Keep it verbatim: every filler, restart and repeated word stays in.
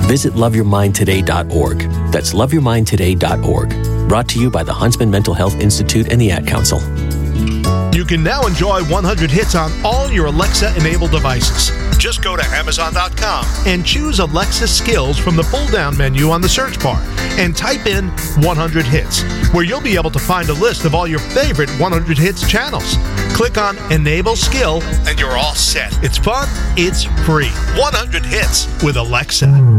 Visit love your mind today dot org. That's love your mind today dot org. Brought to you by the Huntsman Mental Health Institute and the Ad Council. You can now enjoy one hundred hits on all your Alexa-enabled devices. Just go to amazon dot com and choose Alexa Skills from the pull-down menu on the search bar and type in one hundred hits, where you'll be able to find a list of all your favorite one hundred hits channels. Click on Enable Skill and you're all set. It's fun, it's free. one hundred hits with Alexa.